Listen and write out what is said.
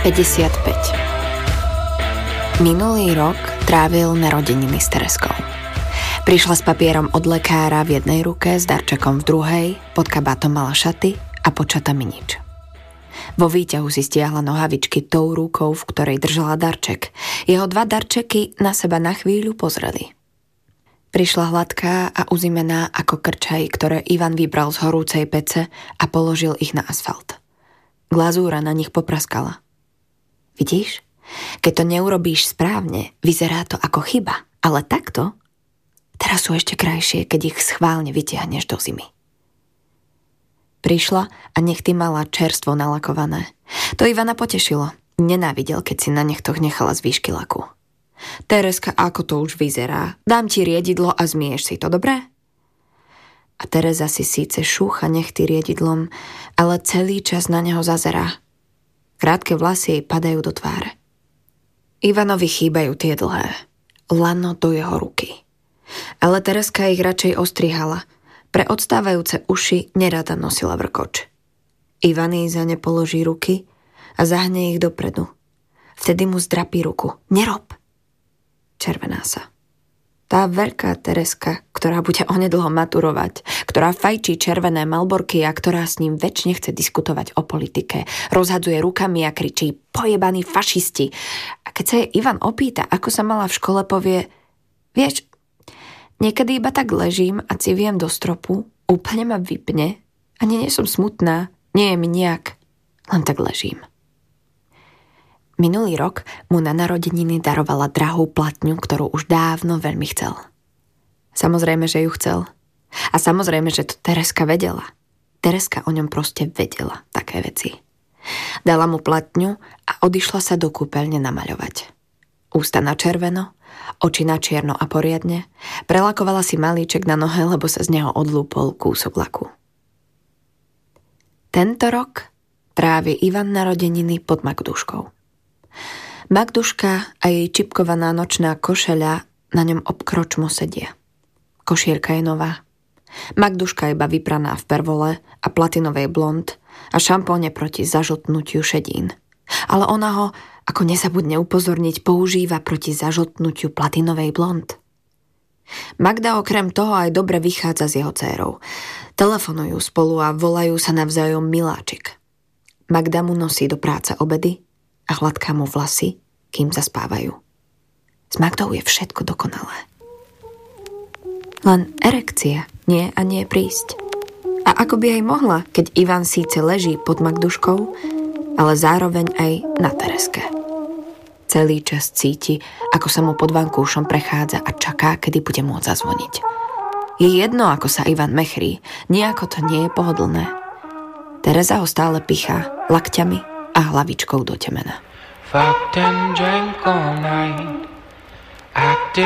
55. Minulý rok trávil narodeniny s Tereskou. Prišla s papierom od lekára v jednej ruke, s darčekom v druhej, pod kabátom mala šaty a pod šatami nič. Vo výťahu si stiahla nohavičky tou rukou, v ktorej držala darček. Jeho dva darčeky na seba na chvíľu pozreli. Prišla hladká a uzimená ako krčaj, ktoré Ivan vybral z horúcej pece a položil ich na asfalt. Glazúra na nich popraskala. Vidíš? Keď to neurobíš správne, vyzerá to ako chyba, ale takto? Teraz sú ešte krajšie, keď ich schválne vytiahneš do zimy. Prišla a nechty mala čerstvo nalakované. To Ivana potešilo. Nenávidel, keď si na nechtoch nechala z výšky laku. Tereska, ako to už vyzerá? Dám ti riedidlo a zmieš si to, dobré? A Tereza si síce šúcha nechty riedidlom, ale celý čas na neho zazerá. Krátke vlasy jej padajú do tváre. Ivanovi chýbajú tie dlhé. Lano do jeho ruky. Ale Tereska ich radšej ostrihala. Pre odstávajúce uši nerada nosila vrkoč. Ivan jej za ne položí ruky a zahne ich dopredu. Vtedy mu zdrapí ruku. Nerob! Červená sa. Tá veľká Tereska, ktorá bude onedlho maturovať, ktorá fajčí červené malborky a ktorá s ním večne chce diskutovať o politike, rozhadzuje rukami a kričí pojebaní fašisti. A keď sa jej Ivan opýta, ako sa mala v škole, povie: vieš, niekedy iba tak ležím a civiem do stropu, úplne ma vypne, ani nie som smutná, nie je mi nejak, len tak ležím. Minulý rok mu na narodeniny darovala drahú platňu, ktorú už dávno veľmi chcel. Samozrejme, že ju chcel. A samozrejme, že to Tereska vedela. Tereska o ňom proste vedela také veci. Dala mu platňu a odišla sa do kúpeľne namaľovať. Ústa na červeno, oči na čierno a poriadne, prelakovala si malíček na nohe, lebo sa z neho odlúpol kúsok laku. Tento rok trávi Ivan narodeniny pod Magduškou. Magduška a jej čipkovaná nočná košeľa na ňom obkročmo sedia. Košierka je nová. Magduška iba vypraná v pervole a platinovej blond a šampóne proti zažltnutiu šedín. Ale ona ho, ako nezabudne upozorniť, používa proti zažltnutiu platinovej blond. Magda okrem toho aj dobre vychádza s jeho dcérou. Telefonujú spolu a volajú sa navzájom miláčik. Magda mu nosí do práce obedy a hladká mu vlasy, kým zaspávajú. S Magdou je všetko dokonalé. Len erekcia nie a nie prísť. A ako by aj mohla, keď Ivan síce leží pod Magduškou, ale zároveň aj na Tereske. Celý čas cíti, ako sa mu pod vankúšom prechádza a čaká, kedy bude môcť zazvoniť. Je jedno, ako sa Ivan mechrí, nejako to nie je pohodlné. Tereza ho stále pichá lakťami a hlavičkou do temena. Fucked and drank all night, acted